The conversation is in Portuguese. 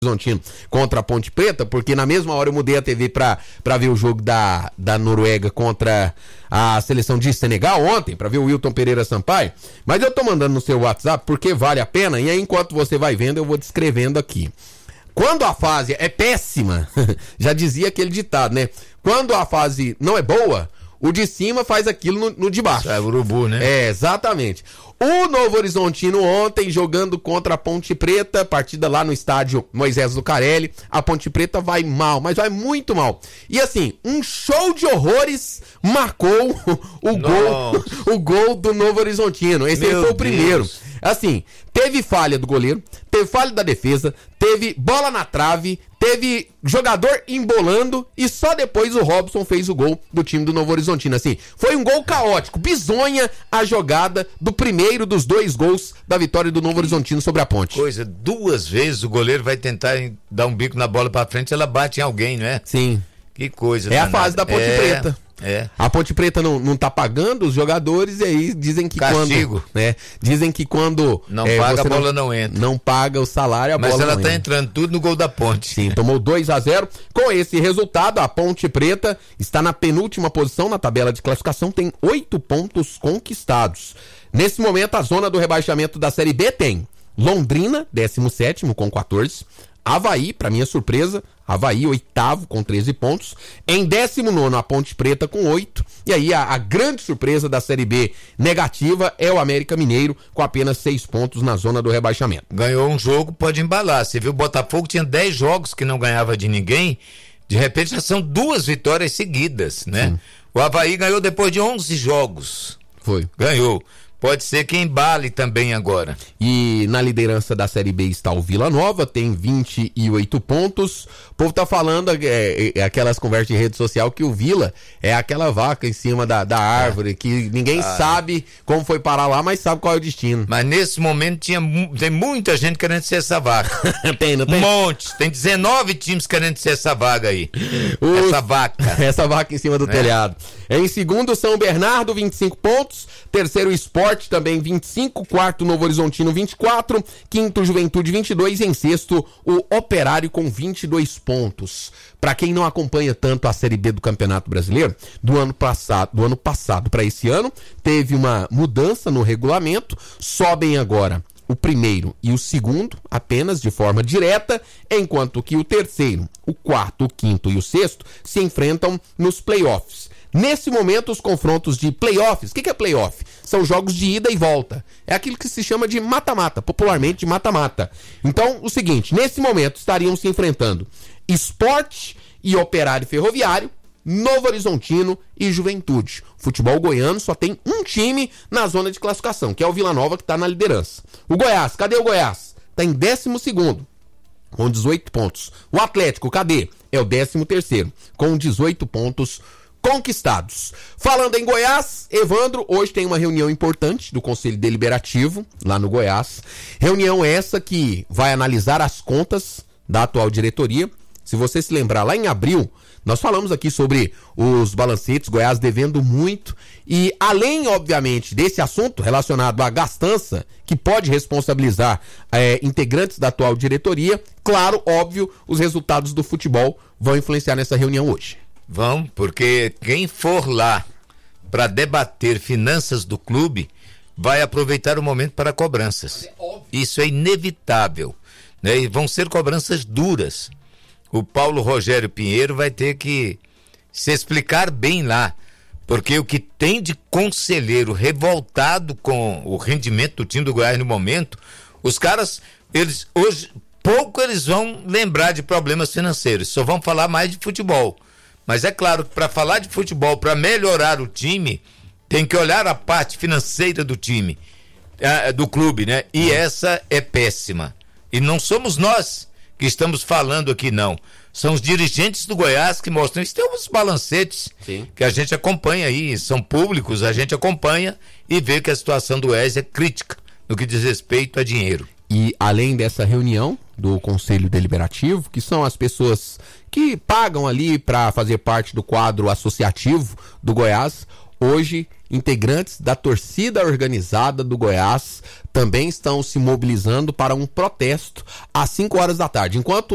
Horizontino contra a Ponte Preta, porque na mesma hora eu mudei a TV pra ver o jogo da Noruega contra a seleção de Senegal ontem, pra ver o Wilton Pereira Sampaio, mas eu tô mandando no seu WhatsApp porque vale a pena, e aí enquanto você vai vendo eu vou descrevendo aqui. Quando a fase é péssima, já dizia aquele ditado, né? Quando a fase não é boa, o de cima faz aquilo no de baixo. É urubu, né? É, exatamente. O Novo Horizontino ontem jogando contra a Ponte Preta, partida lá no estádio Moisés Lucarelli. A Ponte Preta vai mal, mas vai muito mal. E assim, um show de horrores marcou o gol do Novo Horizontino. Esse aí foi o primeiro. Assim, teve falha do goleiro, teve falha da defesa, teve bola na trave, teve jogador embolando e só depois o Robson fez o gol do time do Novo Horizontino. Assim, foi um gol caótico, bizonha a jogada do primeiro dos 2 gols da vitória do Novo Horizontino sobre a Ponte. Coisa, 2 vezes o goleiro vai tentar dar um bico na bola pra frente, ela bate em alguém, não é? Sim. Que coisa. É danada. A fase da Ponte Preta. É. A Ponte Preta não tá pagando os jogadores e aí dizem que castigo. Dizem que quando não paga, a bola não entra. Não paga o salário, a bola não entra. Mas ela tá entrando tudo no gol da Ponte. Sim, tomou 2-0. Com esse resultado, a Ponte Preta está na penúltima posição na tabela de classificação, tem 8 pontos conquistados. Nesse momento, a zona do rebaixamento da Série B tem Londrina, 17º com 14. Avaí, para minha surpresa, Avaí, 8º com 13 pontos. Em 19º, a Ponte Preta com 8. E aí, a grande surpresa da Série B negativa é o América Mineiro, com apenas 6 pontos na zona do rebaixamento. Ganhou um jogo, pode embalar. Você viu, o Botafogo tinha 10 jogos que não ganhava de ninguém. De repente, já são 2 vitórias seguidas, né? Sim. O Avaí ganhou depois de 11 jogos. Foi. Ganhou. Pode ser que embale também agora. E na liderança da Série B está o Vila Nova, tem 28 pontos. O povo tá falando, aquelas conversas de rede social, que o Vila é aquela vaca em cima da árvore, que ninguém sabe como foi parar lá, mas sabe qual é o destino. Mas nesse momento tem muita gente querendo ser essa vaca. Não tem? Um monte. Tem 19 times querendo ser essa vaga aí. Essa vaca. Essa vaca em cima do telhado. Em segundo, São Bernardo, 25 pontos. Terceiro, Sport, também 25. Quarto, Novo Horizontino, 24. Quinto, Juventude, 22. Em sexto, o Operário com 22 pontos. Para quem não acompanha tanto a Série B do Campeonato Brasileiro, do ano passado para esse ano, teve uma mudança no regulamento. Sobem agora o primeiro e o segundo, apenas de forma direta, enquanto que o terceiro, o quarto, o quinto e o sexto se enfrentam nos playoffs. Nesse momento, os confrontos de playoffs, o que é playoff? São jogos de ida e volta. É aquilo que se chama de mata-mata, popularmente de mata-mata. Então, o seguinte, nesse momento estariam se enfrentando Sport e Operário Ferroviário, Novo Horizontino e Juventude. O futebol goiano só tem um time na zona de classificação, que é o Vila Nova, que está na liderança. O Goiás, cadê o Goiás? Está em 12º, com 18 pontos. O Atlético, cadê? É o 13º, com 18 pontos conquistados. Falando em Goiás, Evandro, hoje tem uma reunião importante do Conselho Deliberativo, lá no Goiás. Reunião essa que vai analisar as contas da atual diretoria. Se você se lembrar, lá em abril, nós falamos aqui sobre os balancetes, Goiás devendo muito, e além, obviamente, desse assunto relacionado à gastança, que pode responsabilizar integrantes da atual diretoria, claro, óbvio, os resultados do futebol vão influenciar nessa reunião hoje. Vão, porque quem for lá para debater finanças do clube vai aproveitar o momento para cobranças. Isso é inevitável, né? E vão ser cobranças duras. O Paulo Rogério Pinheiro vai ter que se explicar bem lá, porque o que tem de conselheiro revoltado com o rendimento do time do Goiás no momento, os caras, eles vão lembrar de problemas financeiros, só vão falar mais de futebol. Mas é claro que para falar de futebol, para melhorar o time, tem que olhar a parte financeira do time, do clube, né? E essa é péssima. E não somos nós que estamos falando aqui, não. São os dirigentes do Goiás que mostram. Isso tem uns balancetes. Sim. Que a gente acompanha aí, são públicos, a gente acompanha e vê que a situação do Goiás é crítica no que diz respeito a dinheiro. E além dessa reunião do Conselho Deliberativo, que são as pessoas que pagam ali para fazer parte do quadro associativo do Goiás, hoje integrantes da torcida organizada do Goiás também estão se mobilizando para um protesto às 5 horas da tarde. Enquanto